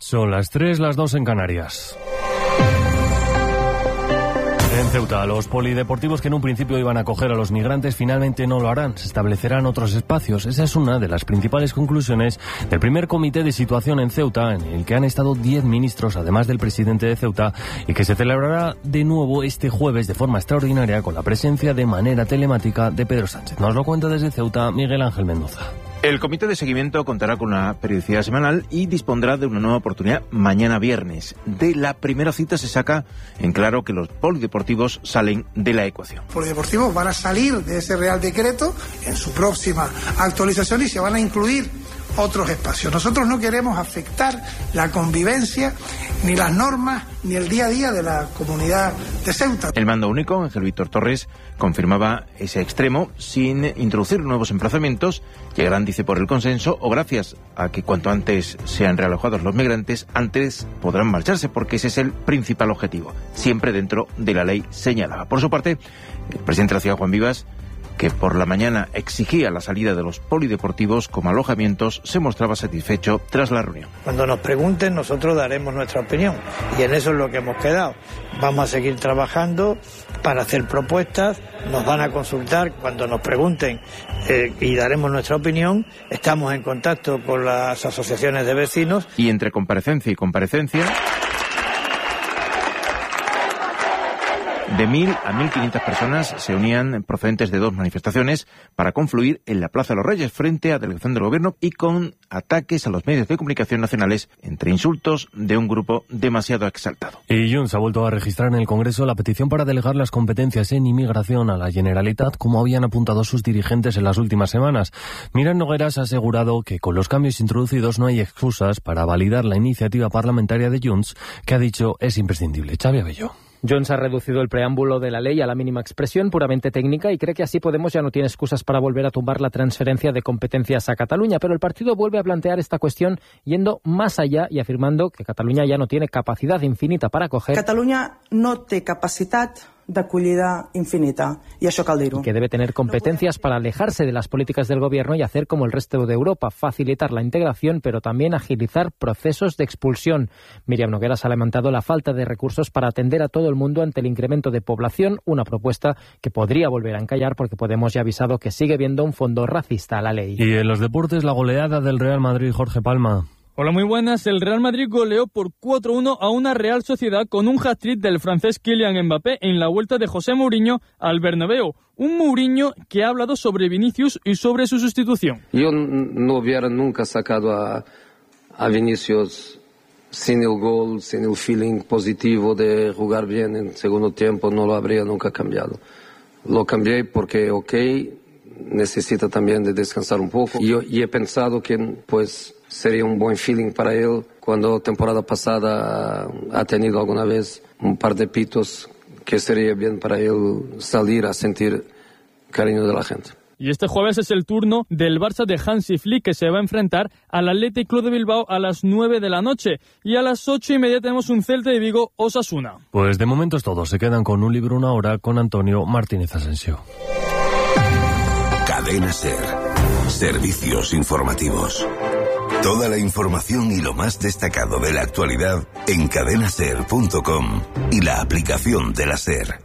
Son las 3, las 2 en Canarias. En Ceuta, los polideportivos que en un principio iban a acoger a los migrantes finalmente no lo harán. Se establecerán otros espacios. Esa es una de las principales conclusiones del primer comité de situación en Ceuta, en el que han estado 10 ministros, además del presidente de Ceuta, y que se celebrará de nuevo este jueves de forma extraordinaria con la presencia de manera telemática de Pedro Sánchez. Nos lo cuenta desde Ceuta Miguel Ángel Mendoza. El comité de seguimiento contará con una periodicidad semanal y dispondrá de una nueva oportunidad mañana viernes. De la primera cita se saca en claro que los polideportivos salen de la ecuación. Los polideportivos van a salir de ese Real Decreto en su próxima actualización y se van a incluir otros espacios. Nosotros no queremos afectar la convivencia, ni las normas, ni el día a día de la comunidad de Ceuta. El mando único, Ángel Víctor Torres, confirmaba ese extremo sin introducir nuevos emplazamientos. Llegarán, dice, por el consenso o gracias a que cuanto antes sean realojados los migrantes, antes podrán marcharse, porque ese es el principal objetivo, siempre dentro de la ley señalada. Por su parte, el presidente de la ciudad, Juan Vivas, que por la mañana exigía la salida de los polideportivos como alojamientos, se mostraba satisfecho tras la reunión. Cuando nos pregunten, nosotros daremos nuestra opinión y en eso es lo que hemos quedado. Vamos a seguir trabajando para hacer propuestas, nos van a consultar cuando nos pregunten y daremos nuestra opinión. Estamos en contacto con las asociaciones de vecinos. Y entre comparecencia y comparecencia, de 1.000 a 1.500 personas se unían procedentes de 2 manifestaciones para confluir en la Plaza de los Reyes frente a delegación del Gobierno y con ataques a los medios de comunicación nacionales entre insultos de un grupo demasiado exaltado. Y Junts ha vuelto a registrar en el Congreso la petición para delegar las competencias en inmigración a la Generalitat, como habían apuntado sus dirigentes en las últimas semanas. Miran Nogueras ha asegurado que con los cambios introducidos no hay excusas para validar la iniciativa parlamentaria de Junts, que ha dicho es imprescindible. Xavi Abello. Junts ha reducido el preámbulo de la ley a la mínima expresión puramente técnica y cree que así Podemos ya no tiene excusas para volver a tumbar la transferencia de competencias a Cataluña, pero el partido vuelve a plantear esta cuestión yendo más allá y afirmando que Cataluña ya no tiene capacidad infinita para acoger. Catalunya no té capacitat d'acollida infinita, i això cal dir-ho. Que debe tener competencias para alejarse de las políticas del gobierno y hacer como el resto de Europa, facilitar la integración, pero también agilizar procesos de expulsión. Míriam Nogueras ha lamentado la falta de recursos para atender a todo el mundo ante el incremento de población, una propuesta que podría volver a encallar porque Podemos ya ha avisado que sigue viendo un fondo racista a la ley. Y en los deportes, la goleada del Real Madrid, Jorge Palma. Hola, muy buenas. El Real Madrid goleó por 4-1 a una Real Sociedad con un hat-trick del francés Kylian Mbappé en la vuelta de José Mourinho al Bernabéu. Un Mourinho que ha hablado sobre Vinicius y sobre su sustitución. Yo no hubiera nunca sacado a Vinicius sin el gol, sin el feeling positivo de jugar bien en segundo tiempo, no lo habría nunca cambiado. Lo cambié porque, necesita también de descansar un poco. Y he pensado que, sería un buen feeling para él cuando temporada pasada ha tenido alguna vez un par de pitos, que sería bien para él salir a sentir cariño de la gente. Y este jueves es el turno del Barça de Hansi Flick, que se va a enfrentar al Athletic Club de Bilbao a las 9 de la noche. Y a las 8:30 tenemos un Celta de Vigo Osasuna. Pues de momento es todo. Se quedan con Un Libro, Una Hora con Antonio Martínez Asensio. Cadena SER. Servicios informativos. Toda la información y lo más destacado de la actualidad en cadenaser.com y la aplicación de la SER.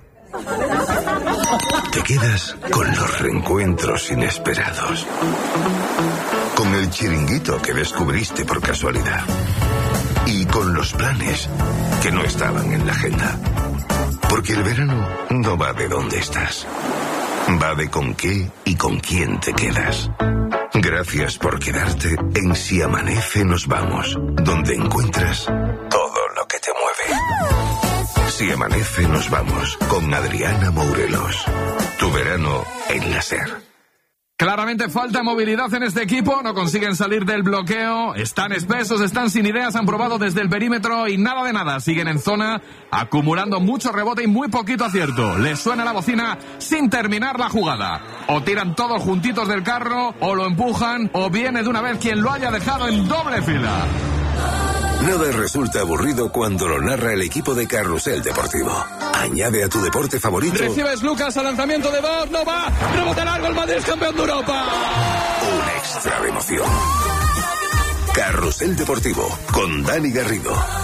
Te quedas con los reencuentros inesperados. Con el chiringuito que descubriste por casualidad. Y con los planes que no estaban en la agenda. Porque el verano no va de dónde estás. Va de con qué y con quién te quedas. Gracias por quedarte en Si Amanece Nos Vamos, donde encuentras todo lo que te mueve. Si Amanece Nos Vamos, con Adriana Mourelos. Tu verano en la SER. Claramente falta movilidad en este equipo, no consiguen salir del bloqueo, están espesos, están sin ideas, han probado desde el perímetro y nada de nada, siguen en zona, acumulando mucho rebote y muy poquito acierto. Les suena la bocina sin terminar la jugada. O tiran todos juntitos del carro, o lo empujan, o viene de una vez quien lo haya dejado en doble fila. Nada resulta aburrido cuando lo narra el equipo de Carrusel Deportivo. Añade a tu deporte favorito. Recibes Lucas al lanzamiento de Bob, no va, rebote largo, el Madrid es campeón de Europa. Un extra de emoción. Carrusel Deportivo con Dani Garrido.